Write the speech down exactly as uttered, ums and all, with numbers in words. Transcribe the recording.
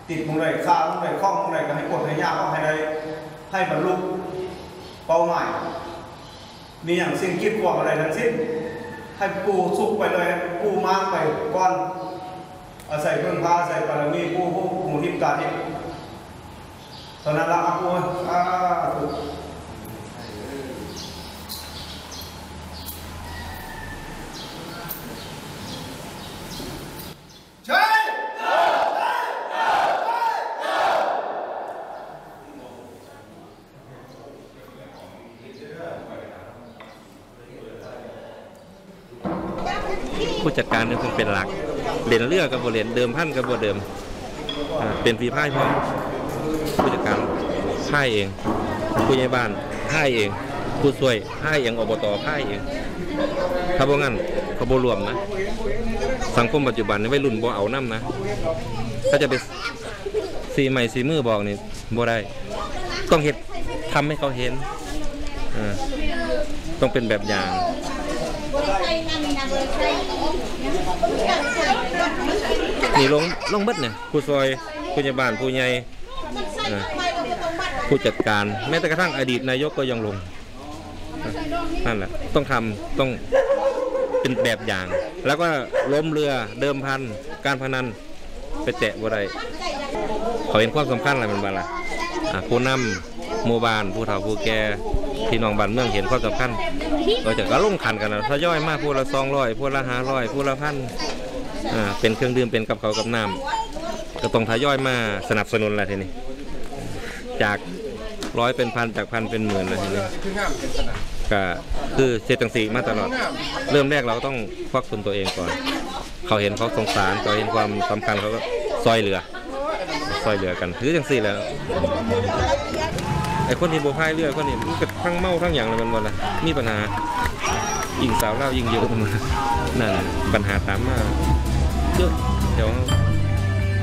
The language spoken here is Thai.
ติดมุงใดข้ามุงใดข้องมุงใดก็ให้กดให้ยากก็ให้ได้ให้บรรลุเป้าหมายมีอย่างสิ่งคิดกว่าอะไรทั้งสิ้นให้ปูสุกไปเลยปูมากไปก่อนอาศัยเพิ่งพาอาศัยบารมีปูผู้มุทิการนี่ตอนนั้นละปูอ่าถูกใช่ผู้จัดการนี่คงเป็นหลักเรียนเรือกับโบเรียนเดิมพันกับโบเดิมเป็นฝีพายพร้อมผู้จัดการพ่ายเองผู้ใหญ่บ้านพ่ายเองผู้ช่วยพ่ายเองอบตพ่ายเองถ้าบ่งั้นเขาบ่รวมนะสังคมปัจจุบันนี่วัยรุ่นบ่เอาน้ำนะถ้าจะไปสีใหม่สีมือบอกนี่บ่ได้ต้องเห็นทำให้เขาเห็นต้องเป็นแบบอย่างนี่ลงลงเบิดเนี่ยผู้ซอยผู้ใหญ่บ้านผู้ใหญ่ผู้จัดการแม้แต่กระทั่งอดีตนายกก็ยังลงนั่นแหละต้องทำต้องเป็นแบบอย่าง แล้วก็ล้มเรือเดิมพันการพนันไปแตะบ่ได้เขาเห็นความสำคัญอะไรมันบ้างล่ะผู้นำหมู่บ้านผู้เฒ่าผู้แก่พี่น้องบ้านเมืองเห็นความสำคัญเราจะก็ลงขันกันนะทยอยมากผู้ละสองร้อยผู้ละห้าร้อยผู้ละพันอ่าเป็นเครื่องดื่มเป็นกับเขากับน้ำก็ต้องทยอยมาสนับสนุนอะไรทีนี้จากร้อยเป็นพันจากพันเป็นหมื่นอะไรทีนี้ก็คือเศรษฐกิจมาตลอดเริ่มแรกเราต้องควักทุนตัวเองก่อนเขาเห็นเขาสงสารเขาเห็นความสำคัญเขาก็ซอยเหลือซอยเหลือกันถือจังสี่แล้วไอ้คนที่โบพายเรือคนนี้มันก็ทั้งเมาทั้งอย่างเลยมันหมดละมีปัญหายิงสาวเล่ายิงเยอะมันนั่นปัญหาตามมาเยอะเดี๋ยว